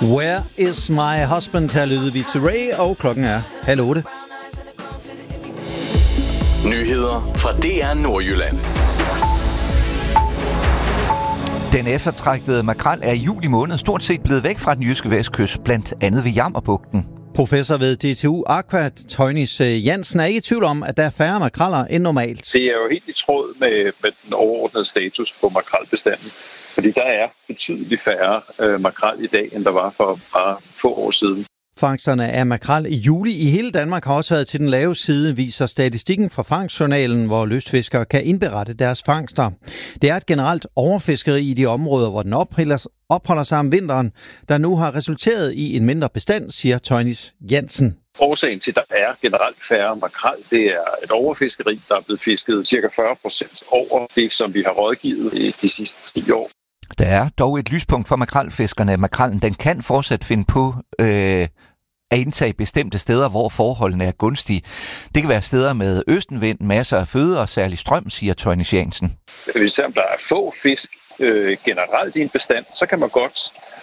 Where is my husband? Her lyder vi til Ray, og klokken er 7:30. Nyheder fra DR Nordjylland. Den eftertragtede makrel er i juli måned stort set blevet væk fra den jyske vestkyst, blandt andet ved Jammerbugten. Professor ved DTU Aqua, Tøjnis Jansen, er ikke i tvivl om, at der er færre makreller end normalt. Det er jo helt i tråd med den overordnede status på makrelbestanden. Fordi der er betydeligt færre makrel i dag, end der var for bare få år siden. Fangsterne af makrel i juli i hele Danmark har også været til den lave side, viser statistikken fra Fangstjournalen, hvor lystfiskere kan indberette deres fangster. Det er et generelt overfiskeri i de områder, hvor den opholder sig om vinteren, der nu har resulteret i en mindre bestand, siger Tøjnis Jansen. Årsagen til, at der er generelt færre makrel, det er et overfiskeri, der er blevet fisket ca. 40% over det, som vi har rådgivet i de sidste 10 år. Der er dog et lyspunkt for makrelfiskerne. Makrellen den kan fortsat finde på at indtage bestemte steder, hvor forholdene er gunstige. Det kan være steder med østenvind, masser af føde og særlig strøm, siger Tøjnis Jansen. Hvis der er få fisk generelt i en bestand, så kan man godt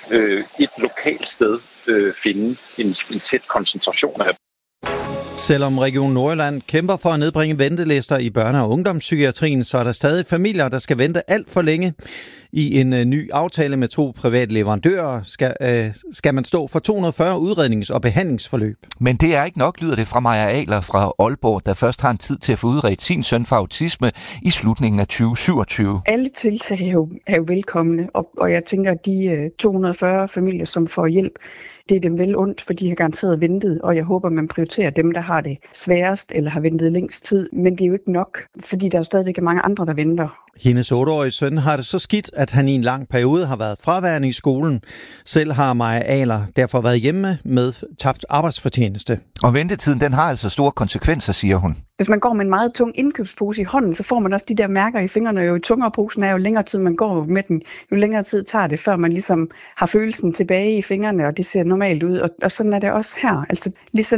et lokalt sted finde en tæt koncentration af dem. Selvom Region Nordjylland kæmper for at nedbringe ventelister i børne- og ungdomspsykiatrien, så er der stadig familier, der skal vente alt for længe. I en ny aftale med 2 private leverandører skal man stå for 240 udrednings- og behandlingsforløb. Men det er ikke nok, lyder det fra Maja Ahler fra Aalborg, der først har en tid til at få udredt sin søn for autisme i slutningen af 2027. Alle tiltag er jo velkomne, og jeg tænker, at de 240 familier, som får hjælp, det er dem vel ondt, for de har garanteret ventet, og jeg håber, man prioriterer dem, der har det sværest eller har ventet længst tid. Men det er jo ikke nok, fordi der er stadigvæk mange andre, der venter. Hendes 8-årige søn har det så skidt, at han i en lang periode har været fraværende i skolen. Selv har Maja Ahler derfor været hjemme med tabt arbejdsfortjeneste. Og ventetiden, den har altså store konsekvenser, siger hun. Hvis man går med en meget tung indkøbspose i hånden, så får man også de der mærker i fingrene. Jo tungere posen er, jo længere tid man går med den, jo længere tid tager det, før man ligesom har følelsen tilbage i fingrene, og det ser normalt ud. Og sådan er det også her. Altså lige så